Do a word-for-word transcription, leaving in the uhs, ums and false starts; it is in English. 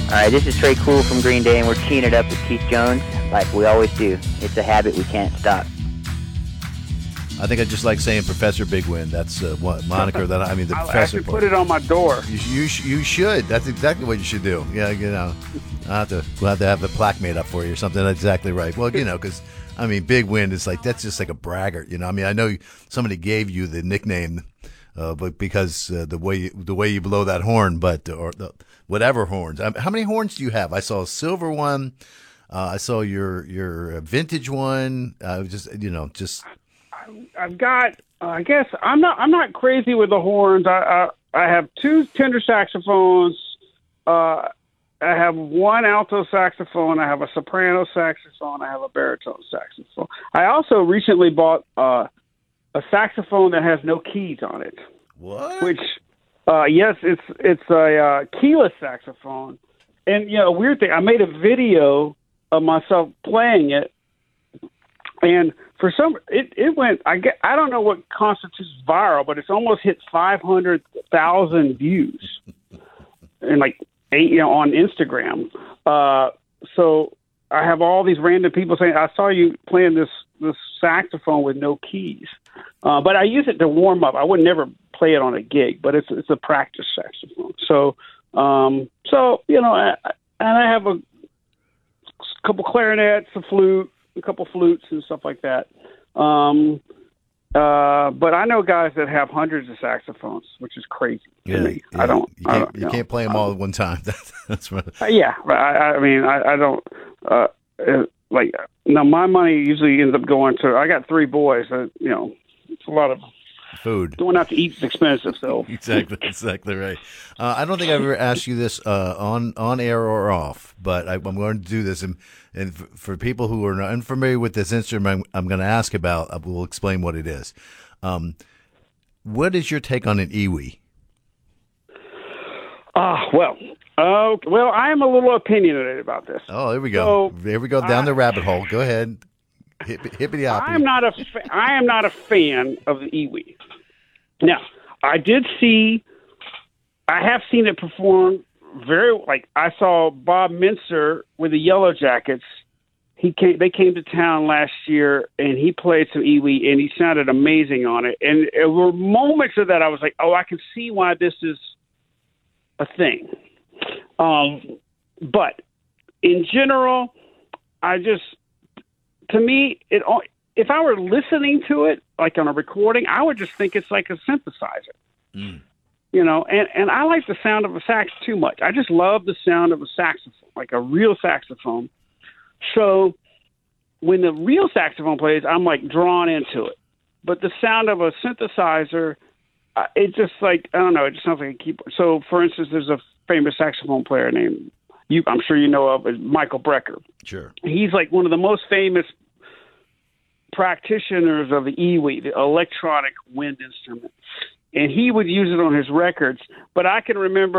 All right, this is Trey Cool from Green Day, and we're teeing it up with Keith Jones like we always do. It's a habit we can't stop. I think I just like saying Professor Big Win. That's uh, what moniker that I mean. The I'll professor. actually put it on my door. You, you you should. That's exactly what you should do. Yeah, you know, I have to we'll have to have the plaque made up for you or something. That's exactly right. Well, you know, because I mean, Big Win is like that's just like a braggart. You know, I mean, I know somebody gave you the nickname, uh, but because uh, the way you, the way you blow that horn, but or the, whatever horns. Um, how many horns do you have? I saw a silver one. Uh, I saw your your vintage one. Uh, just you know, just. I've got. Uh, I guess I'm not. I'm not crazy with the horns. I I, I have two tenor saxophones. Uh, I have one alto saxophone. I have a soprano saxophone. I have a baritone saxophone. I also recently bought uh, a saxophone that has no keys on it. What? Which, uh, yes, it's it's a uh, keyless saxophone. And you know, weird thing. I made a video of myself playing it, and for some, it, it went. I get. I don't know what constitutes viral, but it's almost hit five hundred thousand views, and like eight, you know, on Instagram. Uh, so I have all these random people saying, "I saw you playing this this saxophone with no keys," uh, but I use it to warm up. I would never play it on a gig, but it's it's a practice saxophone. So, um, so you know, I, and I have a couple clarinets, a flute. A couple flutes and stuff like that. Um, uh, but I know guys that have hundreds of saxophones, which is crazy to yeah, me. yeah. I don't. You I can't, don't, you know. can't play them all at one time. That's right. Uh, yeah, I, I mean, I, I don't. Uh, uh, like, now my money usually ends up going to. I got three boys. That, you know, it's a lot of food. Going out to eat is expensive, so exactly, exactly right. Uh, I don't think I've ever asked you this uh, on on air or off, but I, I'm going to do this. And, and for people who are not unfamiliar with this instrument, I'm, I'm going to ask about. I will explain what it is. Um, what is your take on an iwi? Ah, uh, well, uh, well, I am a little opinionated about this. Oh, there we go. So, there we go down I, the rabbit hole. Go ahead. Hip, hippity hoppity. I am not a fa- I am not a fan of the iwi. Now, I did see, I have seen it perform very, like, I saw Bob Mincer with the Yellow Jackets. He came, they came to town last year, and he played some iwi, and he sounded amazing on it. And there were moments of that I was like, oh, I can see why this is a thing. Um, but in general, I just, to me, it if I were listening to it, like on a recording, I would just think it's like a synthesizer. Mm. You know, and, and I like the sound of a sax too much. I just love the sound of a saxophone, like a real saxophone. So when the real saxophone plays, I'm like drawn into it. But the sound of a synthesizer, uh, it just like, I don't know, it just sounds like a keyboard. So, for instance, there's a famous saxophone player named, you, I'm sure you know of, is Michael Brecker. Sure. He's like one of the most famous practitioners of the iwi, the electronic wind instrument. And he would use it on his records. But I can remember